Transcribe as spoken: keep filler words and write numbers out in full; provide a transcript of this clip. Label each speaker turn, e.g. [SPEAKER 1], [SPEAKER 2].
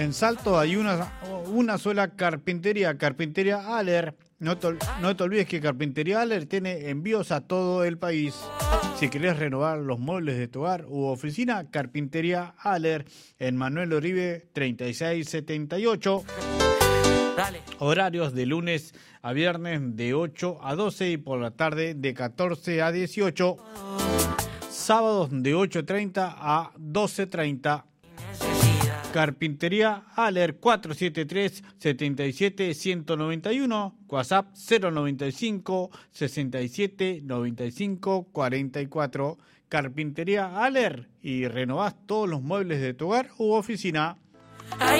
[SPEAKER 1] En Salto hay una, una sola carpintería, Carpintería Aller. No te, no te olvides que Carpintería Aller tiene envíos a todo el país. Si querés renovar los muebles de tu hogar u oficina, Carpintería Aller en Manuel Oribe treinta y seis setenta y ocho. Dale. Horarios de lunes a viernes de ocho a doce y por la tarde de catorce a dieciocho. Sábados de ocho treinta a doce treinta. Carpintería Aller cuatro siete tres, siete siete uno nueve uno, WhatsApp cero noventa y cinco, sesenta y siete, noventa y cinco, cuarenta y cuatro. Carpintería Aller y renovás todos los muebles de tu hogar u oficina.